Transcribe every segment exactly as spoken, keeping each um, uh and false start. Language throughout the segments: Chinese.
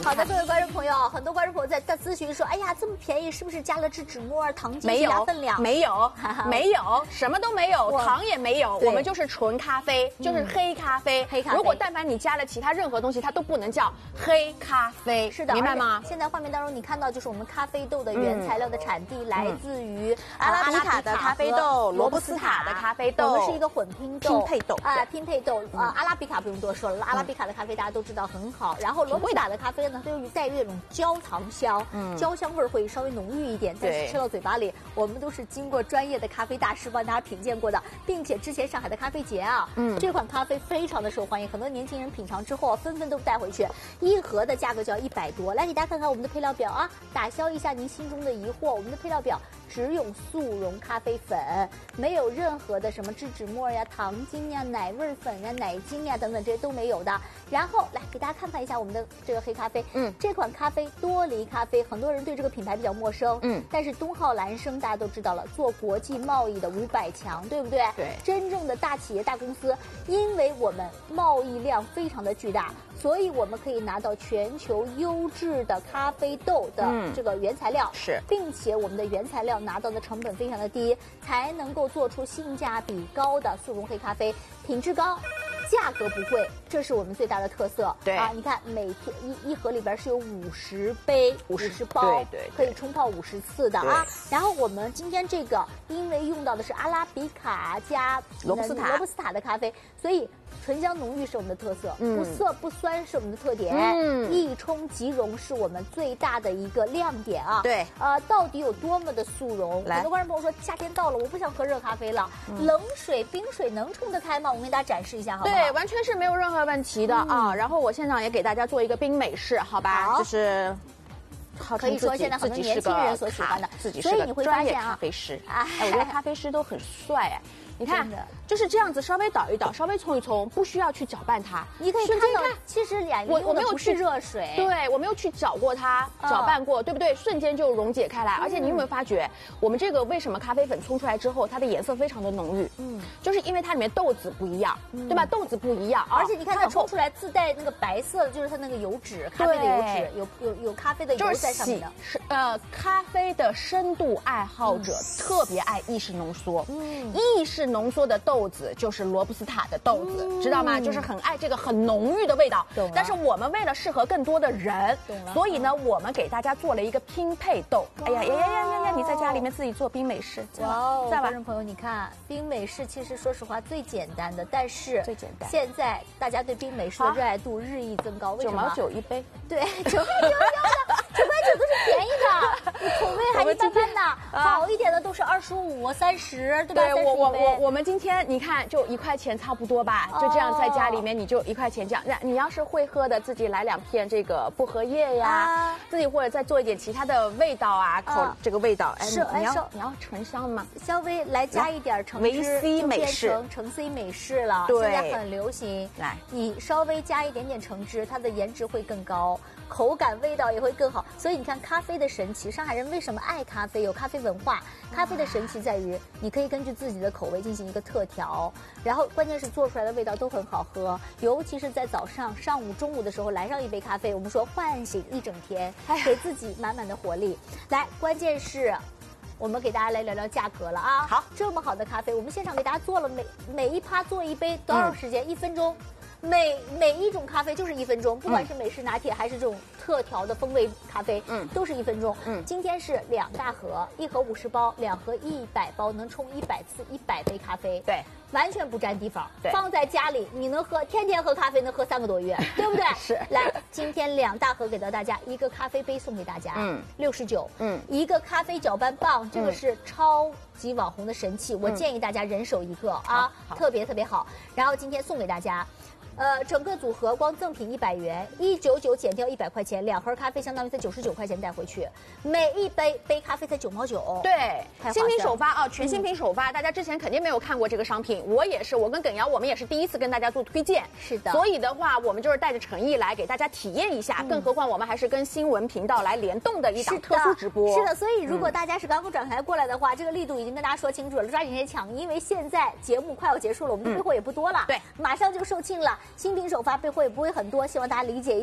好的，各位观众朋友，很多观众朋友在在咨询说，哎呀，这么便宜，是不是加了制脂末、糖精没有分量？ 没有，没有，什么都没有，糖也没有，我们就是纯咖啡，就是黑咖啡。 黑咖啡。 如果但凡你加了其他任何东西，它都不能叫黑咖啡。 是的， 明白吗？ 现在画面当中你看到就是我们咖啡豆的原材料的产地来自于阿拉比卡的咖啡豆、罗布斯塔的咖啡豆， 我们是一个混拼豆、 拼配豆啊，拼配豆啊。阿拉比卡不用多说了，阿拉比卡的咖啡大家都知道很好。然后罗布斯塔的咖啡呢，它又带有那种焦糖香，嗯，焦香味会稍微浓郁一点，但是吃到嘴巴里，我们都是经过专业的咖啡大师帮大家品鉴过的，并且之前上海的咖啡节啊，嗯，这款咖啡非常的受欢迎，很多年轻人品尝之后纷纷都带回去，一盒的价格就要一百多。来给大家看看我们的配料表啊，打消一下您心中的疑惑，我们的配料表只有速溶咖啡粉，没有任何的什么制脂末呀、糖精呀、奶味粉呀、奶精呀等等这些都没有的。然后来给大家看看一下我们的这个黑咖啡，嗯，这款咖啡多黎咖啡，很多人对这个品牌比较陌生，嗯，但是东浩蓝生大家都知道了，做国际贸易的五百强，对不对？ 对， 真正的大企业大公司，因为我们贸易量非常的巨大，所以我们可以拿到全球优质的咖啡豆的这个原材料， 嗯、是， 并且我们的原材料拿到的成本非常的低，才能够做出性价比高的速溶黑咖啡，品质高。价格不贵，这是我们最大的特色。 对啊，你看每天一一盒里边是有五十杯、五十包， 对 对, 对， 可以冲泡五十次的啊。然后我们今天这个，因为用到的是阿拉比卡加罗布斯塔罗布斯塔的咖啡，所以醇香浓郁是我们的特色，嗯、不涩不酸是我们的特点，嗯，一冲即溶是我们最大的一个亮点啊。 对， 呃，到底有多么的速溶？很多观众朋友说，夏天到了，我不想喝热咖啡了，嗯、冷水、冰水能冲得开吗？我们给大家展示一下，好不好？ 对，完全是没有任何问题的、嗯、啊。然后我现场也给大家做一个冰美式，好吧？ 好， 就是可以说现在很多年轻人所喜欢的， 自己是个专业咖啡师。 哎， 我觉得咖啡师都很帅哎。你看，就是这样子，稍微倒一倒，稍微冲一冲，不需要去搅拌它。 你可以看到，其实两我我没有去热水， 对我没有去搅过它，搅拌过，对不对？瞬间就溶解开来。而且你有没有发觉，我们这个为什么咖啡粉冲出来之后，它的颜色非常的浓郁？嗯，就是因为它里面豆子不一样，对吧？豆子不一样， 而且你看它冲出来自带那个白色的，就是它那个油脂，咖啡的油脂，有有有咖啡的油在上面的。 是呃，咖啡的深度爱好者特别爱意式浓缩，嗯，意式浓缩的豆子。就是罗布斯塔的豆子、嗯，知道吗？就是很爱这个很浓郁的味道。但是我们为了适合更多的人，所以呢，我们给大家做了一个拼配豆。哎呀呀呀呀呀呀！你在家里面自己做冰美式， 哇哦！观众朋友，你看冰美式其实说实话最简单的，但是最简单。 现在大家对冰美式的热爱度日益增高，为什么？ 九毛九一杯， 对，九块九的，九块九都是便宜的，你口味还一般般的，好一点的都是二十五、三十，对吧？ 对，我我我我们今天你看。就一块钱差不多吧，就这样在家里面你就一块钱这样。那、哦、你要是会喝的，自己来两片这个薄荷叶呀，啊、自己或者再做一点其他的味道啊，口、啊、这个味道。哎， 是你要你要醇香吗？ 稍微来加一点橙汁， 维 C 美式， 成橙 C 美式了， 对， 现在很流行。 来， 你稍微加一点点橙汁，它的颜值会更高，口感味道也会更好。所以你看咖啡的神奇，上海人为什么爱咖啡？有咖啡文化。咖啡的神奇在于，你可以根据自己的口味进行一个特调，然后关键是做出来的味道都很好喝，尤其是在早上、上午、中午的时候来上一杯咖啡，我们说唤醒一整天，给自己满满的活力。来，关键是。我们给大家来聊聊价格了啊！ 好， 这么好的咖啡，我们现场给大家做了每每一趴做一杯多少时间？一、嗯、分钟。每每一种咖啡就是一分钟，不管是美式拿铁还是这种特调的风味咖啡，嗯，都是一分钟。嗯，今天是两大盒，一盒五十包，两盒一百包，能冲一百次一百杯咖啡。 对， 完全不占地方。 对， 放在家里你能喝，天天喝咖啡能喝三个多月，对不对？ 是。 来，今天两大盒给到大家，一个咖啡杯送给大家，嗯，六十九，嗯，一个咖啡搅拌棒，这个是超级网红的神器，我建议大家人手一个啊，特别特别好。然后今天送给大家。呃，整个组合光赠品一百元，一九九减掉一百块钱，两盒咖啡相当于才九十九块钱带回去，每一杯杯咖啡才九毛九。 对，新品首发啊，全新品首发，嗯、大家之前肯定没有看过这个商品，我也是，我跟耿瑶我们也是第一次跟大家做推荐。 是的， 所以的话，我们就是带着诚意来给大家体验一下，嗯、更何况我们还是跟新闻频道来联动的一档特殊直播。 是的，所以如果大家是刚刚转台过来的话，嗯、这个力度已经跟大家说清楚了，抓紧时间抢，因为现在节目快要结束了，我们的备货也不多了， 对， 马上就售罄了，新品首发备货也不会很多，希望大家理解一下。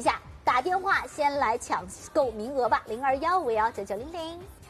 打电话先来抢购名额吧，零二幺五幺九九零零。